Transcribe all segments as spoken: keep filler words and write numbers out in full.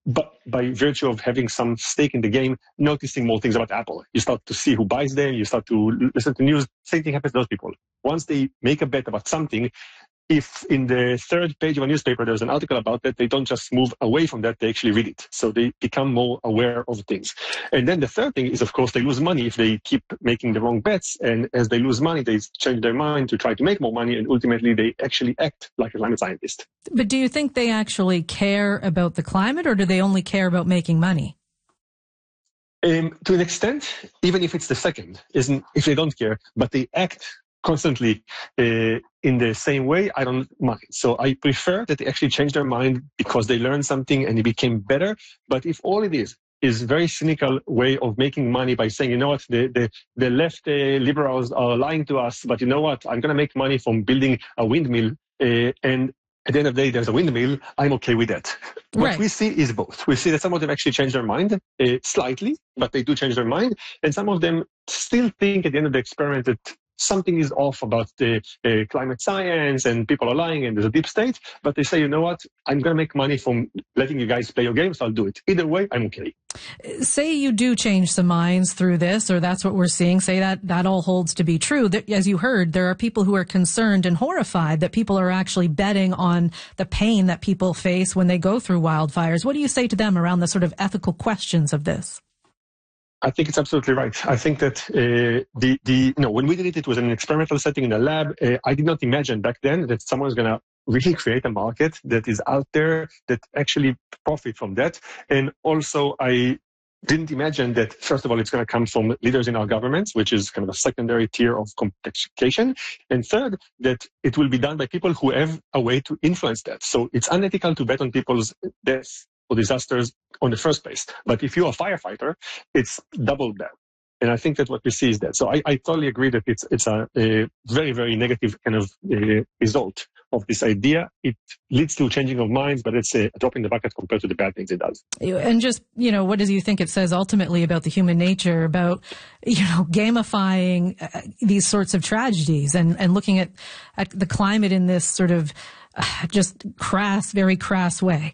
but by virtue of having some stake in the game, noticing more things about Apple. You start to see who buys them. You start to listen to news. Same thing happens to those people. Once they make a bet about something, if in the third page of a newspaper there's an article about that, they don't just move away from that, they actually read it. So they become more aware of things. And then the third thing is, of course, they lose money if they keep making the wrong bets. And as they lose money, they change their mind to try to make more money. And ultimately, they actually act like a climate scientist. But do you think they actually care about the climate, or do they only care about making money? Um, to an extent, even if it's the second, isn't if they don't care, but they act constantly uh, in the same way, I don't mind. So I prefer that they actually change their mind because they learned something and it became better. But if all it is is a very cynical way of making money by saying, you know what, the the, the left uh, liberals are lying to us, but you know what, I'm going to make money from building a windmill, uh, and at the end of the day, there's a windmill, I'm okay with that. What right. we see is both. We see that some of them actually change their mind uh, slightly, but they do change their mind. And some of them still think at the end of the experiment that something is off about the uh, climate science and people are lying and there's a deep state, but they say, you know what, I'm going to make money from letting you guys play your games, so I'll do it. Either way, I'm okay. Say you do change some minds through this, or that's what we're seeing, say that that all holds to be true. That, as you heard, there are people who are concerned and horrified that people are actually betting on the pain that people face when they go through wildfires. What do you say to them around the sort of ethical questions of this? I think it's absolutely right. I think that uh, the the you know when we did it, it was in an experimental setting in a lab. Uh, I did not imagine back then that someone is going to really create a market that is out there that actually profit from that. And also, I didn't imagine that, first of all, it's going to come from leaders in our governments, which is kind of a secondary tier of complexification. And third, that it will be done by people who have a way to influence that. So it's unethical to bet on people's deaths or disasters on the first place. But if you're a firefighter, it's double that. And I think that what we see is that. So I, I totally agree that it's it's a, a very, very negative kind of uh, result of this idea. It leads to changing of minds, but it's a drop in the bucket compared to the bad things it does. And just, you know, what do you think it says ultimately about the human nature, about, you know, gamifying uh, these sorts of tragedies and, and looking at, at the climate in this sort of uh, just crass, very crass way?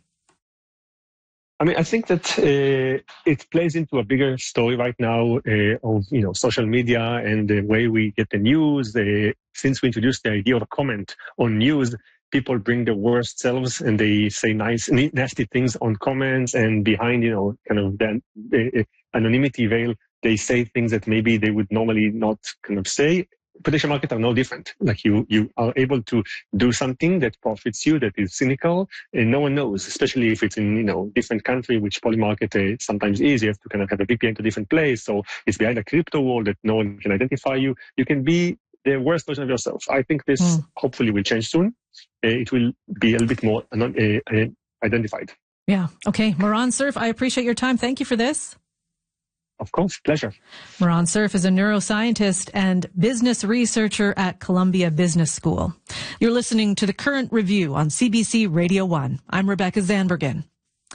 I mean, I think that uh, it plays into a bigger story right now uh, of, you know, social media and the way we get the news. Uh, since we introduced the idea of a comment on news, people bring their worst selves and they say nice, nasty things on comments, and behind, you know, kind of that uh, anonymity veil, they say things that maybe they would normally not kind of say. Prediction markets are no different. Like you, you are able to do something that profits you, that is cynical, and no one knows, especially if it's in, you know, different country, which Polymarket uh, sometimes is. You have to kind of have a V P N to a different place. So it's behind a crypto wall that no one can identify you. You can be the worst version of yourself. I think this mm. hopefully will change soon. Uh, it will be a little bit more uh, uh, identified. Yeah. Okay. Moran Cerf, I appreciate your time. Thank you for this. Of course, pleasure. Moran Cerf is a neuroscientist and business researcher at Columbia Business School. You're listening to The Current Review on C B C Radio one. I'm Rebecca Zandbergen.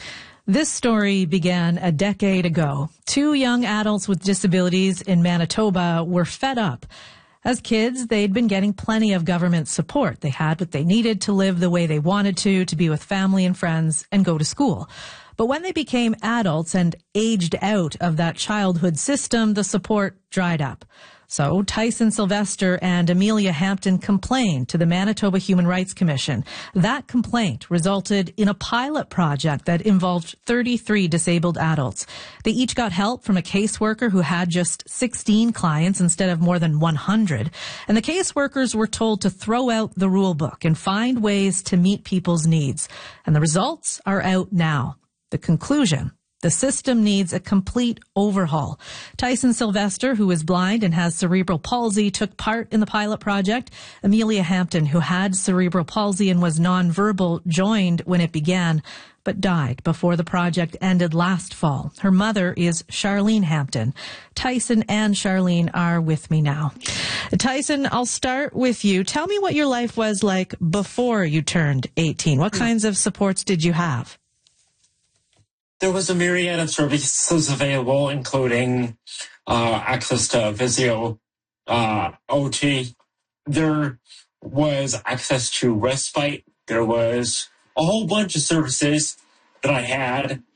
This story began a decade ago. Two young adults with disabilities in Manitoba were fed up. As kids, they'd been getting plenty of government support. They had what they needed to live the way they wanted to, to be with family and friends and go to school. But when they became adults and aged out of that childhood system, the support dried up. So Tyson Sylvester and Amelia Hampton complained to the Manitoba Human Rights Commission. That complaint resulted in a pilot project that involved thirty-three disabled adults. They each got help from a caseworker who had just sixteen clients instead of more than one hundred. And the caseworkers were told to throw out the rule book and find ways to meet people's needs. And the results are out now. The conclusion: the system needs a complete overhaul. Tyson Sylvester, who is blind and has cerebral palsy, took part in the pilot project. Amelia Hampton, who had cerebral palsy and was nonverbal, joined when it began, but died before the project ended last fall. Her mother is Charlene Hampton. Tyson and Charlene are with me now. Tyson, I'll start with you. Tell me what your life was like before you turned eighteen. What kinds of supports did you have? There was a myriad of services available, including uh, access to physio, uh, O T. There was access to respite. There was a whole bunch of services that I had